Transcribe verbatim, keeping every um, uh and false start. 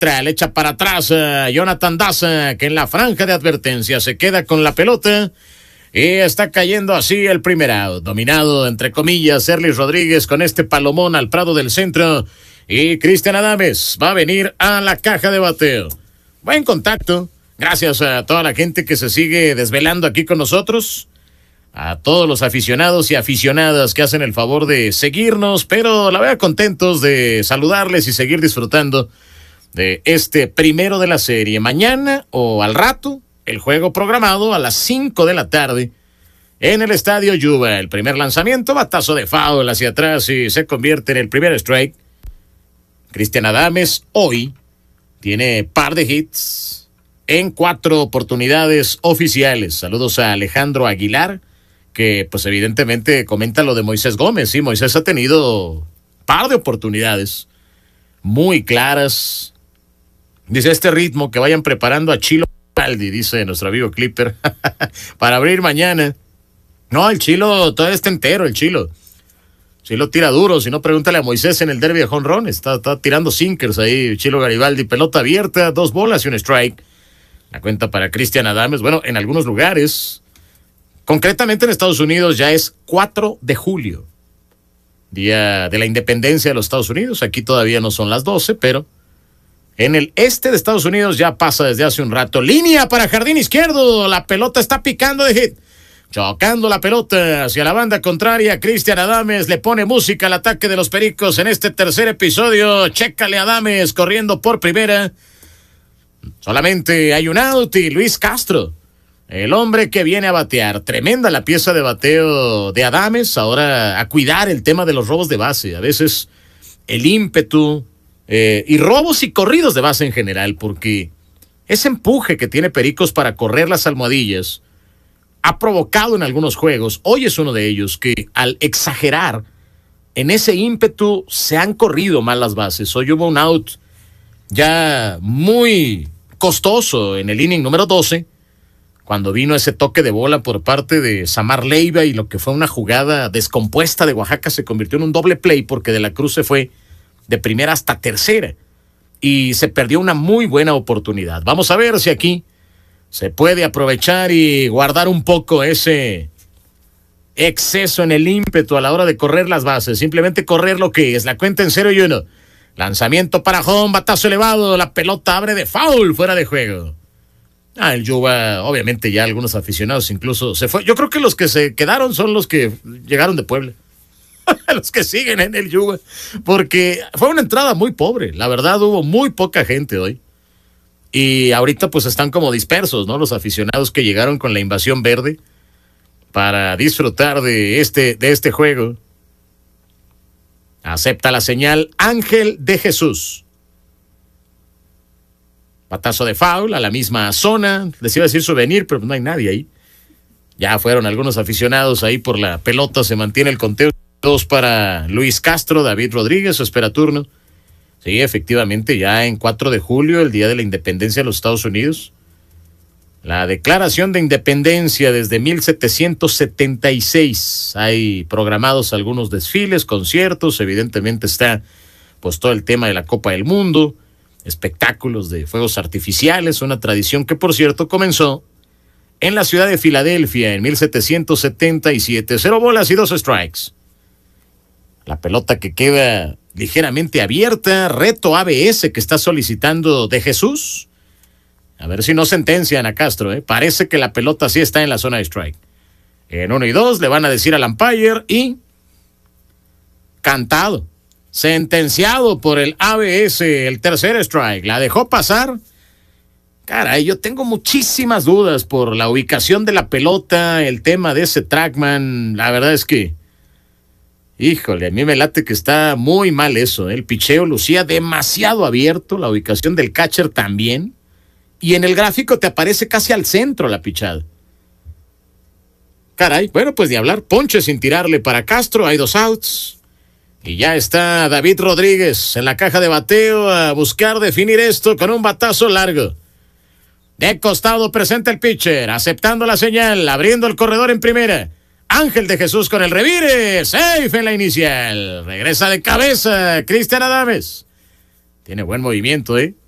Le echa para atrás a Jonathan Daza, que en la franja de advertencia se queda con la pelota y está cayendo así el primer out. Dominado, entre comillas, Erlis Rodríguez con este palomón al prado del centro y Cristian Adames va a venir a la caja de bateo. Buen contacto. Gracias a toda la gente que se sigue desvelando aquí con nosotros. A todos los aficionados y aficionadas que hacen el favor de seguirnos, pero la verdad contentos de saludarles y seguir disfrutando de este primero de la serie. Mañana o al rato, el juego programado a las cinco de la tarde en el Estadio Yuba. El primer lanzamiento, batazo de foul hacia atrás y se convierte en el primer strike. Cristian Adames hoy tiene par de hits en cuatro oportunidades oficiales. Saludos a Alejandro Aguilar, que pues evidentemente comenta lo de Moisés Gómez. Sí, Moisés ha tenido par de oportunidades muy claras. Dice, este ritmo que vayan preparando a Chilo Garibaldi, dice nuestro amigo Clipper, para abrir mañana. No, el Chilo todavía está entero, el Chilo. Chilo tira duro, si no pregúntale a Moisés en el derbi de jonrón. Está, está tirando sinkers ahí, Chilo Garibaldi. Pelota abierta, dos bolas y un strike. La cuenta para Cristian Adames. Bueno, en algunos lugares, concretamente en Estados Unidos, ya es cuatro de julio. Día de la independencia de los Estados Unidos. Aquí todavía no son las doce, pero en el este de Estados Unidos ya pasa desde hace un rato. Línea para jardín izquierdo. La pelota está picando de hit. Chocando la pelota hacia la banda contraria. Cristian Adames le pone música al ataque de los Pericos en este tercer episodio. Chécale Adames corriendo por primera. Solamente hay un out y Luis Castro, el hombre que viene a batear. Tremenda la pieza de bateo de Adames. Ahora a cuidar el tema de los robos de base. A veces el ímpetu eh, y robos y corridos de base en general, porque ese empuje que tiene Pericos para correr las almohadillas ha provocado en algunos juegos, hoy es uno de ellos, que al exagerar en ese ímpetu se han corrido mal las bases. Hoy hubo un out ya muy costoso en el inning número doce, cuando vino ese toque de bola por parte de Samar Leiva y lo que fue una jugada descompuesta de Oaxaca se convirtió en un doble play porque de la Cruz se fue de primera hasta tercera y se perdió una muy buena oportunidad. Vamos a ver si aquí se puede aprovechar y guardar un poco ese exceso en el ímpetu a la hora de correr las bases. Simplemente correr lo que es. La cuenta en cero y uno. Lanzamiento para home, batazo elevado. La pelota abre de foul, fuera de juego. Ah, el Yuba, obviamente ya algunos aficionados incluso se fue. Yo creo que los que se quedaron son los que llegaron de Puebla. Los que siguen en el Yuba. Porque fue una entrada muy pobre. La verdad, hubo muy poca gente hoy. Y ahorita pues están como dispersos, ¿no? Los aficionados que llegaron con la invasión verde para disfrutar de este, de este juego. Acepta la señal Ángel de Jesús. Batazo de foul a la misma zona. Les iba a decir souvenir, pero no hay nadie ahí. Ya fueron algunos aficionados ahí por la pelota. Se mantiene el conteo. Dos para Luis Castro, David Rodríguez, espera turno. Sí, efectivamente, ya en cuatro de julio, el día de la independencia de los Estados Unidos. La declaración de independencia desde mil setecientos setenta y seis. Hay programados algunos desfiles, conciertos, evidentemente está pues todo el tema de la Copa del Mundo, espectáculos de fuegos artificiales, una tradición que por cierto comenzó en la ciudad de Filadelfia en mil setecientos setenta y siete. Cero bolas y dos strikes. La pelota que queda ligeramente abierta, reto A B S que está solicitando de Jesús. A ver si no sentencian a Castro, ¿eh? Parece que la pelota sí está en la zona de strike. En uno y dos le van a decir al umpire y cantado, sentenciado por el A B S, el tercer strike. La dejó pasar. Caray, yo tengo muchísimas dudas por la ubicación de la pelota, el tema de ese trackman. La verdad es que híjole, a mí me late que está muy mal eso. El picheo lucía demasiado abierto, la ubicación del catcher también. Y en el gráfico te aparece casi al centro la pichada. Caray, bueno, pues de hablar. Ponche sin tirarle para Castro, hay dos outs. Y ya está David Rodríguez en la caja de bateo a buscar definir esto con un batazo largo. De costado presenta el pitcher, aceptando la señal, abriendo el corredor en primera. Ángel de Jesús con el revire, safe en la inicial. Regresa de cabeza Cristian Adames. Tiene buen movimiento, ¿eh?